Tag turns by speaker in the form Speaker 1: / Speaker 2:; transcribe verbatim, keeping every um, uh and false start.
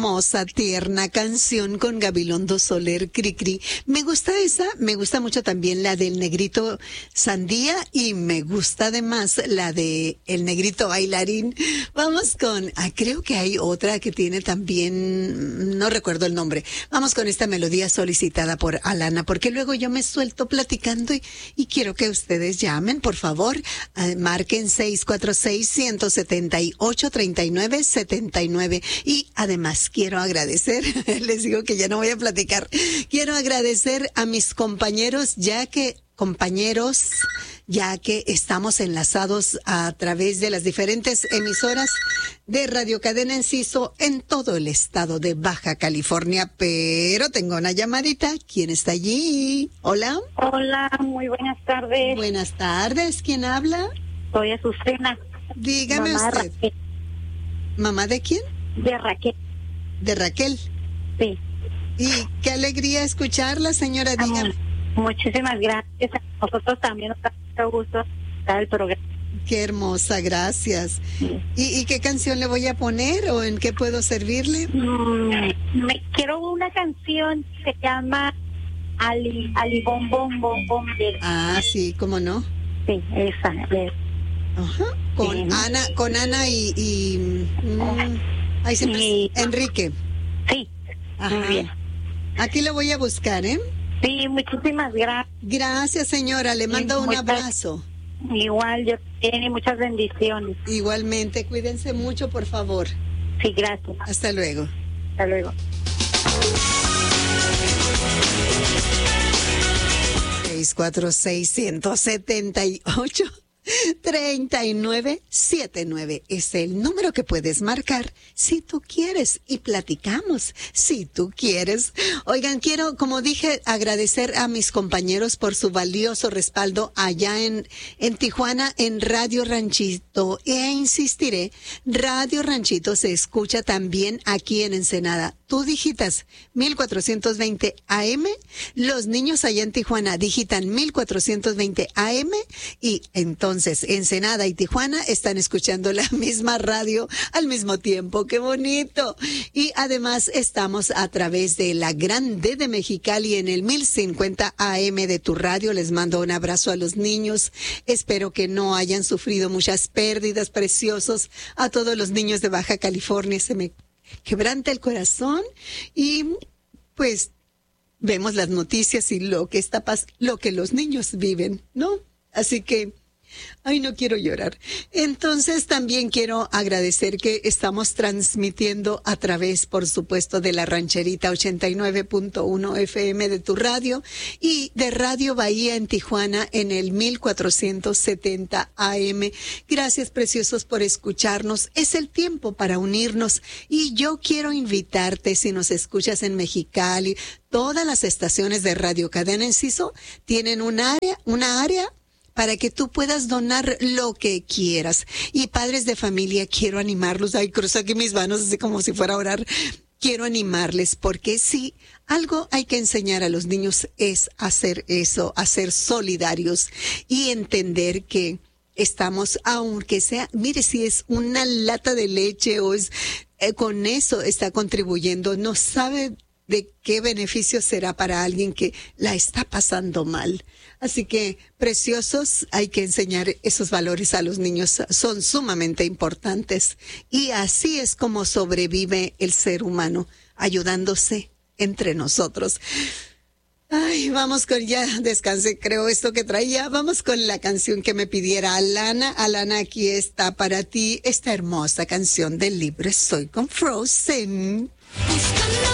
Speaker 1: Hermosa, tierna canción con Gabilondo Soler, Cricri. Me gusta esa, me gusta mucho también la del Negrito Sandía y me gusta además la de El Negrito Bailarín. Vamos con, ah, creo que hay otra que tiene también, no recuerdo el nombre. Vamos con esta melodía solicitada por Alana, porque luego yo me suelto platicando y, y quiero que ustedes llamen, por favor. Uh, marquen seis cuatro seis, uno siete ocho, tres nueve siete nueve. Y además quiero agradecer, les digo que ya no voy a platicar, quiero agradecer a mis compañeros, ya que, compañeros, ya que estamos enlazados a través de las diferentes emisoras de Radio Cadena Enciso en todo el estado de Baja California, pero tengo una llamadita. ¿Quién está allí? Hola.
Speaker 2: Hola, muy buenas tardes.
Speaker 1: Buenas tardes, ¿quién habla?
Speaker 2: Soy Azucena.
Speaker 1: Dígame
Speaker 2: Mamá
Speaker 1: usted.
Speaker 2: Raquel.
Speaker 1: ¿Mamá de quién?
Speaker 2: De Raquel.
Speaker 1: De Raquel.
Speaker 2: Sí.
Speaker 1: Y qué alegría escucharla, señora. Dígame.
Speaker 2: Muchísimas gracias. A nosotros también nos da mucho gusto estar el programa.
Speaker 1: Qué hermosa, gracias.
Speaker 2: Sí.
Speaker 1: ¿Y, ¿Y qué canción le voy a poner o en qué puedo servirle?
Speaker 2: Mm, me quiero una canción que se llama Ali, Ali Bom Bom Bom Bom.
Speaker 1: Ah, sí, ¿cómo no?
Speaker 2: Sí, esa es.
Speaker 1: Ajá. Con
Speaker 2: Sí.
Speaker 1: Ana, con Ana y, y mm, ahí se me-
Speaker 2: Y-
Speaker 1: Enrique.
Speaker 2: Sí,
Speaker 1: Ajá.
Speaker 2: muy bien.
Speaker 1: Aquí lo voy a buscar, ¿eh?
Speaker 2: Sí, muchísimas gracias.
Speaker 1: Gracias, señora. Le mando un
Speaker 2: muchas-
Speaker 1: abrazo.
Speaker 2: Igual yo tiene muchas bendiciones.
Speaker 1: Igualmente, cuídense mucho, por favor.
Speaker 2: Sí, gracias.
Speaker 1: Hasta luego.
Speaker 2: Hasta luego.
Speaker 1: seis cuatro seis, uno siete ocho, tres nueve siete nueve es el número que puedes marcar si tú quieres y platicamos si tú quieres. Oigan, quiero, como dije, agradecer a mis compañeros por su valioso respaldo allá en, en Tijuana en Radio Ranchito, e insistiré, Radio Ranchito se escucha también aquí en Ensenada. Tú digitas mil cuatrocientos veinte A M, los niños allá en Tijuana digitan mil cuatrocientos veinte A M y entonces Ensenada y Tijuana están escuchando la misma radio al mismo tiempo. ¡Qué bonito! Y además estamos a través de la Grande de Mexicali en el mil cincuenta A M de tu radio. Les mando un abrazo a los niños. Espero que no hayan sufrido muchas pérdidas, preciosos. A todos los niños de Baja California se me quebranta el corazón y pues vemos las noticias y lo que está pas- lo que los niños viven, ¿no? Así que ay, no quiero llorar. Entonces también quiero agradecer que estamos transmitiendo a través, por supuesto, de la Rancherita ochenta y nueve punto uno F M de tu radio y de Radio Bahía en Tijuana en el mil cuatrocientos setenta A M. Gracias, preciosos, por escucharnos. Es el tiempo para unirnos y yo quiero invitarte, si nos escuchas en Mexicali, todas las estaciones de Radio Cadena Enciso tienen un área, una área para que tú puedas donar lo que quieras. Y padres de familia, quiero animarlos. Ay, cruzo aquí mis manos así como si fuera a orar. Quiero animarles porque sí, algo hay que enseñar a los niños es hacer eso, a ser solidarios y entender que estamos, aunque sea, mire, si es una lata de leche o es, eh, con eso está contribuyendo, no sabe de qué beneficio será para alguien que la está pasando mal. Así que, preciosos, hay que enseñar esos valores a los niños. Son sumamente importantes. Y así es como sobrevive el ser humano, ayudándose entre nosotros. Ay, vamos con, ya descansé, creo, esto que traía. Vamos con la canción que me pidiera Alana. Alana, aquí está para ti esta hermosa canción del libro Soy con Frozen.